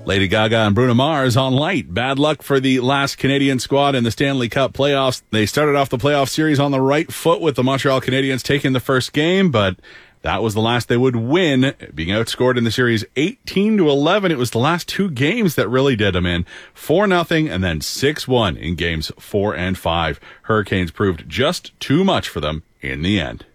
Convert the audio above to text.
Lady Gaga and Bruno Mars on Light. Bad luck for the last Canadian squad in the Stanley Cup playoffs. They started off the playoff series on the right foot with the Montreal Canadiens taking the first game, but that was the last they would win, being outscored in the series 18-11. It was the last two games that really did them in. 4-0 and then 6-1 in games 4 and 5. Hurricanes proved just too much for them in the end.